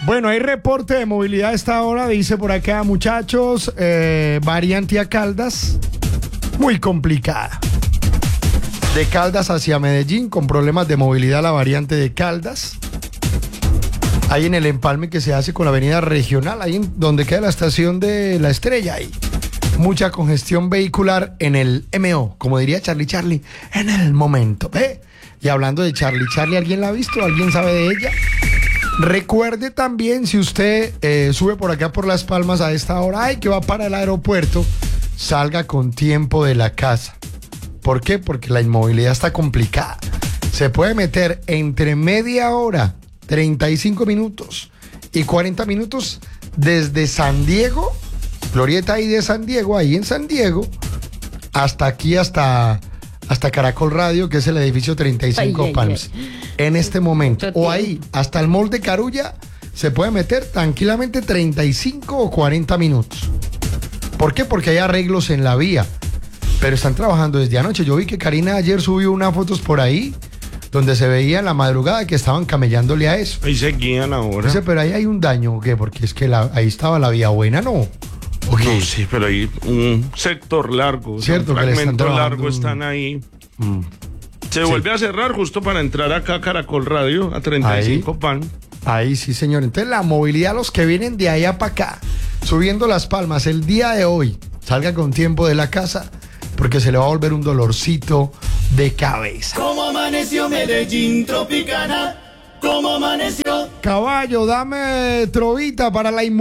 Bueno, hay reporte de movilidad a esta hora, dice por acá, muchachos, variante a Caldas, muy complicada. De Caldas hacia Medellín, con problemas de movilidad la variante de Caldas. Ahí en el empalme que se hace con la avenida regional, ahí en donde queda la estación de La Estrella, ahí. Mucha congestión vehicular en el MO, como diría Charlie, en el momento. Y hablando de Charlie, ¿alguien la ha visto? ¿Alguien sabe de ella? Recuerde también, si usted sube por acá por Las Palmas a esta hora, que va para el aeropuerto, salga con tiempo de la casa. ¿Por qué? Porque la inmovilidad está complicada. Se puede meter entre media hora, 35 minutos y 40 minutos desde San Diego, Glorieta ahí de San Diego, ahí en San Diego, hasta aquí, hasta Caracol Radio, que es el edificio 35 Palms. En este momento, o ahí, hasta el mall de Carulla, se puede meter tranquilamente 35 o 40 minutos. ¿Por qué? Porque hay arreglos en la vía, pero están trabajando desde anoche. Yo vi que Karina ayer subió unas fotos por ahí, donde se veía en la madrugada que estaban camellándole a eso. Ahí seguían ahora. Dice, pero ahí hay un daño, ¿o qué? Porque es que ahí estaba la vía buena, ¿no? Okay. No, sí, pero hay un sector largo, cierto, un fragmento largo están ahí. Se vuelve a cerrar justo para entrar acá a Caracol Radio, a 35 ahí, Pan. Ahí sí, señor. Entonces la movilidad, los que vienen de allá para acá, subiendo Las Palmas el día de hoy, salga con tiempo de la casa, porque se le va a volver un dolorcito de cabeza. ¿Cómo amaneció Medellín Tropicana? ¿Cómo amaneció? Caballo, dame trovita para la inmovilidad.